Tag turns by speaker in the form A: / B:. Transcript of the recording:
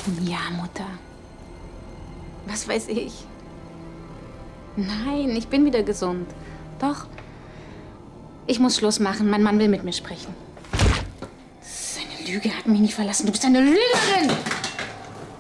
A: Ja, Mutter. Was weiß ich? Nein, ich bin wieder gesund. Doch. Ich muss Schluss machen. Mein Mann will mit mir sprechen. Seine Lüge hat mich nicht verlassen. Du bist eine Lügerin!